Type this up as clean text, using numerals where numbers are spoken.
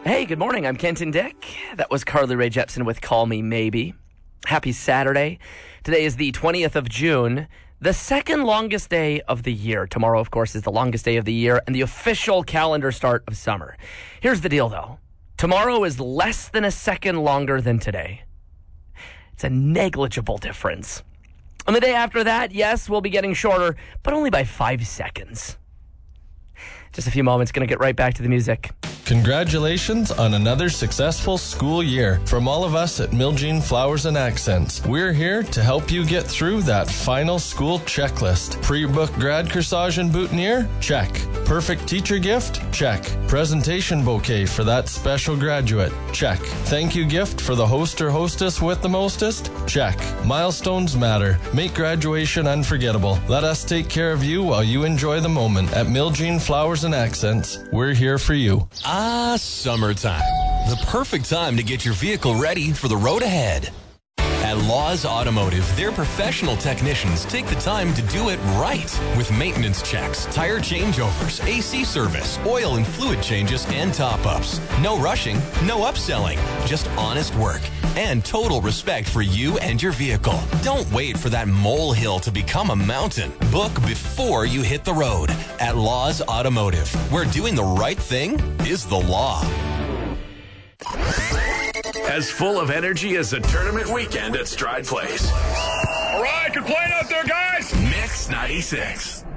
Hey, good morning. I'm Kenton Dick. That was Carly Rae Jepsen with Call Me Maybe. Happy Saturday. Today is the 20th of June, the second longest day of the year. Tomorrow, of course, is the longest day of the year and the official calendar start of summer. Here's the deal, though. Tomorrow is less than a second longer than today. It's a negligible difference. And the day after that, yes, we'll be getting shorter, but only by 5 seconds. Just a few moments, going to get right back to the music. Congratulations on another successful school year. From all of us at Miljean Flowers and Accents, we're here to help you get through that final school checklist. Pre-book grad corsage and boutonniere? Check. Perfect teacher gift? Check. Presentation bouquet for that special graduate? Check. Thank you gift for the host or hostess with the mostest? Check. Milestones matter. Make graduation unforgettable. Let us take care of you while you enjoy the moment. At Miljean Flowers and Accents, we're here for you. Summertime. The perfect time to get your vehicle ready for the road ahead. At Laws Automotive, their professional technicians take the time to do it right with maintenance checks, tire changeovers, AC service, oil and fluid changes, and top-ups. No rushing, no upselling, just honest work and total respect for you and your vehicle. Don't wait for that molehill to become a mountain. Book before you hit the road at Laws Automotive, where doing the right thing is the law. As full of energy as a tournament weekend at Stride Place. All right, good playing out there, guys. Mix 96.